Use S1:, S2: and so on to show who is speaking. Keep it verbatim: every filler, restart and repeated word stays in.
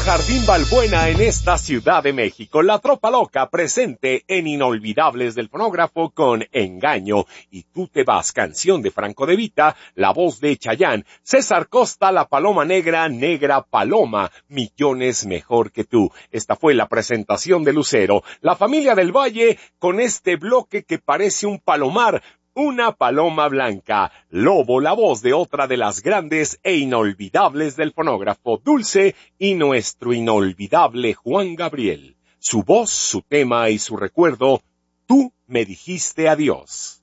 S1: Jardín Balbuena en esta Ciudad de México. La Tropa Loca presente en Inolvidables del Fonógrafo con Engaño. Y Tú te vas, canción de Franco De Vita, la voz de Chayanne, César Costa, La Paloma Negra, Negra Paloma, Millones Mejor que Tú. Esta fue la presentación de Lucero. La Familia del Valle con este bloque que parece un palomar. Una paloma blanca, Lobo, la voz de otra de las grandes e inolvidables del fonógrafo, Dulce, y nuestro inolvidable Juan Gabriel. Su voz, su tema y su recuerdo, Tú me dijiste adiós.